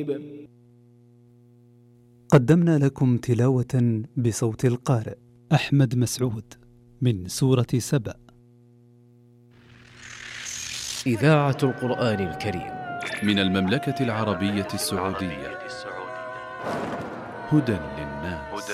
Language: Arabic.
قدمنا لكم تلاوة بصوت القارئ أحمد مسعود من سورة سبأ. إذاعة القرآن الكريم من المملكة العربية السعودية. هدى للناس.